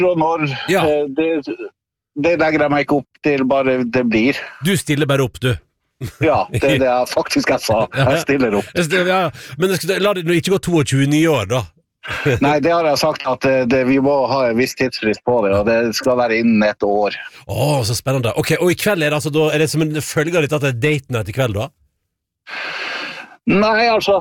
og når, Ja. det legger jeg meg ikke opp til, bare det blir. Du stiller bare opp, du. Ja, det er det jeg faktisk sa. Jeg stiller opp. Ja, men la det nå ikke gå 22 nye år, da. Nei, det har jeg sagt at vi må ha en viss tidsfrist på det, og det skal være innen et år. Så spennende. Ok, og i kveld er det altså da, er det som en følge av litt at det er date night i kveld, da? Nei, altså,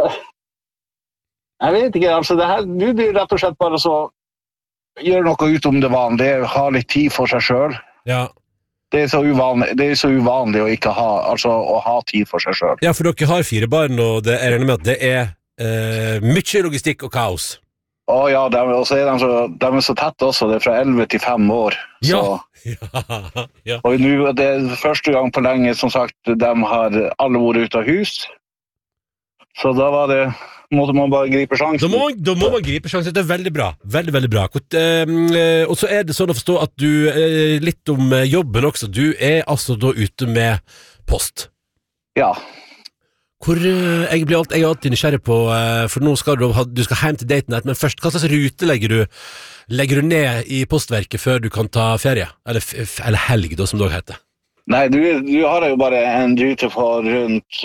jeg vet ikke, altså, det her, du blir rett og slett bare så, gjør noe utom det vanlige, ha litt tid for seg selv. Ja. Det er så uvanlig å ikke ha, altså å ha tid for seg selv. Ja, for dere har 4 barn, og jeg regner med at det er mye logistikk og kaos. Ja, og så er de så tett også, det er fra 11 til 5 år. Så, ja. Og nå, det er første gang på lenge, som sagt, de har alle vært ute av hus. Så da måtte man bare gripe sjansen. Da må man gripe sjansen, det er veldig bra. Veldig, veldig bra. Og så er det sånn å forstå at du, litt om jobben også, du er altså da ute med post. Ja. Jeg er alltid nysgjerrig på, for nå skal du skal hjem til date night, men først, hva slags rute legger du ned i postverket før du kan ta ferie? Eller helg, da, som det også heter. Nei, du har jo bare en rute for rundt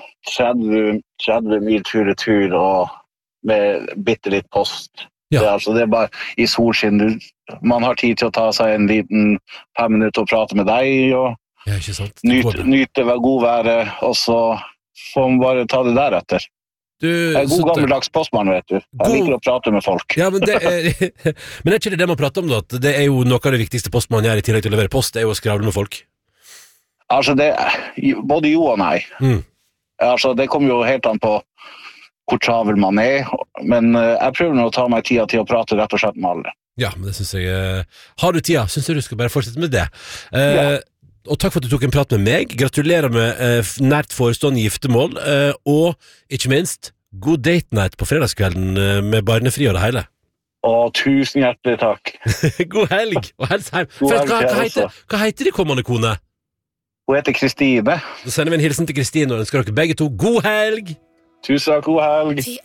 30 mil tur og med bitte litt post. Ja. Det er bare i solskinn. Man har tid til å ta seg en liten 5 minutter og prate med deg, og Ja, ikke sant? nyte god være, og så får man bare ta det deretter. Jeg er god gammeldags postmann, vet du. Jeg liker å prate med folk. Ja, men men er ikke det man prater om da? At det er jo noe av det viktigste postmannen gjør i tillegg til å levere post, det er jo å skravle med folk. Altså, både jo og nei. Altså, det kommer jo helt an på hvor travel man er, men jeg prøver nå å ta meg tida til å prate rett og slett med alle. Ja, men det synes jeg... Har du tida, synes jeg du skal bare fortsette med det. Og takk for at du tok en prat med meg. Gratulerer med nært forestående giftermål, og ikke minst, god date night på fredagskvelden med barnefri og det hele. Tusen hjertelig takk. God helg, og hels hjem. Hva heter de kommende kone? Hun heter Kristine. Da sender vi en hilsen til Kristine og ønsker dere begge to god helg. Tusen takk, god helg.